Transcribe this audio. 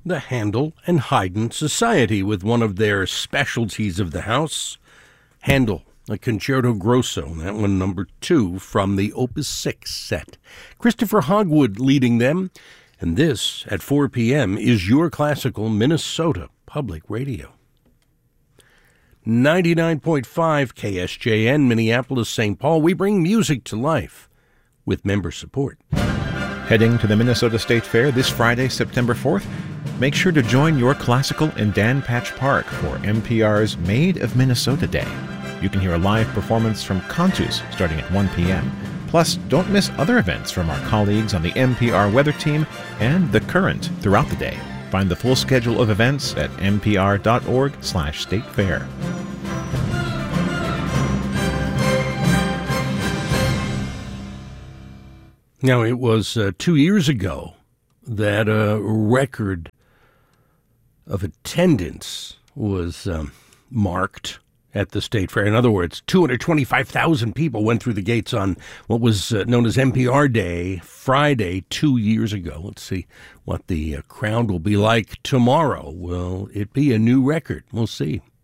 the Handel and Haydn Society with one of their specialties of the house, Handel, a Concerto Grosso, that one number 2 from the Opus 6 set. Christopher Hogwood leading them, and this, at 4 p.m., is your classical Minnesota Public Radio. 99.5 KSJN, Minneapolis, St. Paul. We bring music to life with member support. Heading to the Minnesota State Fair this Friday, September 4th? Make sure to join your classical in Dan Patch Park for NPR's Made of Minnesota Day. You can hear a live performance from Cantus starting at 1 p.m. Plus, don't miss other events from our colleagues on the NPR weather team and The Current throughout the day. Find the full schedule of events at npr.org/statefair. Now, it was 2 years ago that a record of attendance was marked at the State Fair. In other words, 225,000 people went through the gates on what was known as NPR Day, Friday, 2 years ago. Let's see what the crowd will be like tomorrow. Will it be a new record? We'll see.